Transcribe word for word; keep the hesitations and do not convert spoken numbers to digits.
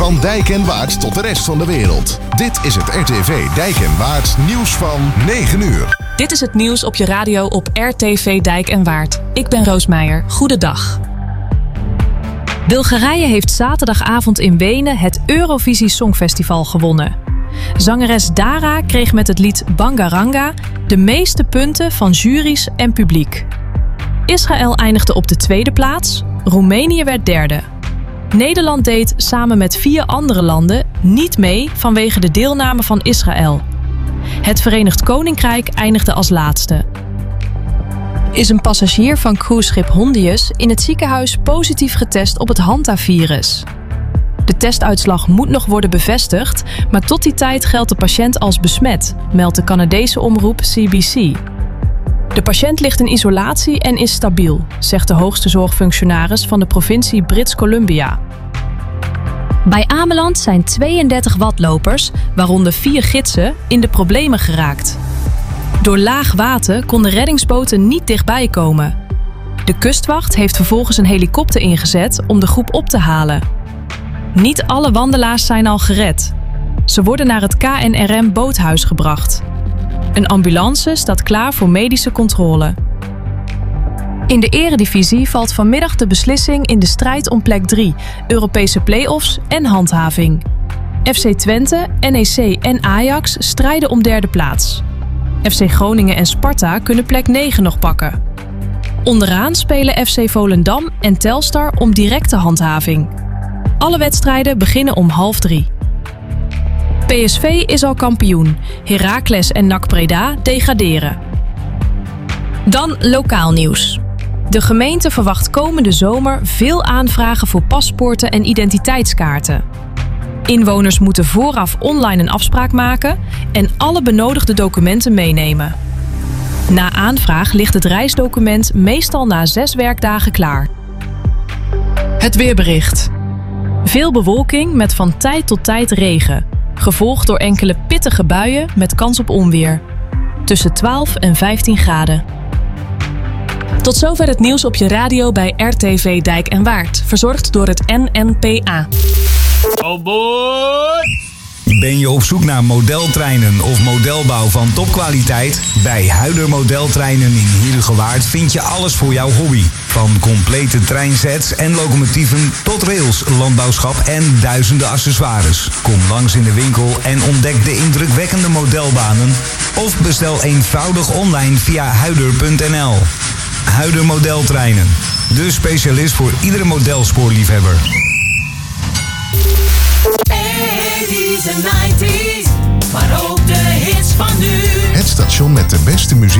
Van Dijk en Waard tot de rest van de wereld. Dit is het R T V Dijk en Waard nieuws van negen uur. Dit is het nieuws op je radio op R T V Dijk en Waard. Ik ben Roos Meijer. Goedendag. Bulgarije heeft zaterdagavond in Wenen het Eurovisie Songfestival gewonnen. Zangeres Dara kreeg met het lied Bangaranga de meeste punten van juries en publiek. Israël eindigde op de tweede plaats, Roemenië werd derde. Nederland deed samen met vier andere landen niet mee vanwege de deelname van Israël. Het Verenigd Koninkrijk eindigde als laatste. Is een passagier van cruiseschip Hondius in het ziekenhuis positief getest op het Hanta-virus. De testuitslag moet nog worden bevestigd, maar tot die tijd geldt de patiënt als besmet, meldt de Canadese omroep C B C. De patiënt ligt in isolatie en is stabiel, zegt de hoogste zorgfunctionaris van de provincie Brits Columbia. Bij Ameland zijn tweeëndertig watlopers, waaronder vier gidsen, in de problemen geraakt. Door laag water konden reddingsboten niet dichtbij komen. De kustwacht heeft vervolgens een helikopter ingezet om de groep op te halen. Niet alle wandelaars zijn al gered. Ze worden naar het K N R M-boothuis gebracht. Een ambulance staat klaar voor medische controle. In de eredivisie valt vanmiddag de beslissing in de strijd om plek drie, Europese play-offs en handhaving. F C Twente, N E C en Ajax strijden om derde plaats. F C Groningen en Sparta kunnen plek negen nog pakken. Onderaan spelen F C Volendam en Telstar om directe handhaving. Alle wedstrijden beginnen om half drie. P S V is al kampioen. Heracles en N A C Breda degraderen. Dan lokaal nieuws. De gemeente verwacht komende zomer veel aanvragen voor paspoorten en identiteitskaarten. Inwoners moeten vooraf online een afspraak maken en alle benodigde documenten meenemen. Na aanvraag ligt het reisdocument meestal na zes werkdagen klaar. Het weerbericht. Veel bewolking met van tijd tot tijd regen, gevolgd door enkele pittige buien met kans op onweer. Tussen twaalf en vijftien graden. Tot zover het nieuws op je radio bij R T V Dijk en Waard, verzorgd door het N N P A. Oh boy! Ben je op zoek naar modeltreinen of modelbouw van topkwaliteit? Bij Huider Modeltreinen in Heerhugowaard vind je alles voor jouw hobby. Van complete treinsets en locomotieven tot rails, landbouwschap en duizenden accessoires. Kom langs in de winkel en ontdek de indrukwekkende modelbanen. Of bestel eenvoudig online via huider punt n l. Huider Modeltreinen, de specialist voor iedere modelspoorliefhebber. eighties en nineties, maar ook de hits van nu. Het station met de beste muziek.